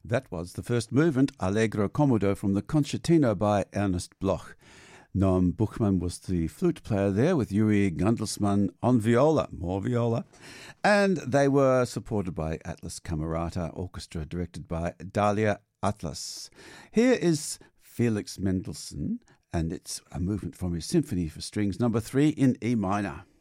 That was the first movement, Allegro Comodo, from the Concertino by Ernst Bloch. Noam Buchmann was the flute player there, with Yuri Gandelsman on viola, more viola. And they were supported by Atlas Camerata Orchestra, directed by Dalia Atlas. Here is Felix Mendelssohn, and it's a movement from his Symphony for Strings, number 3 in E minor.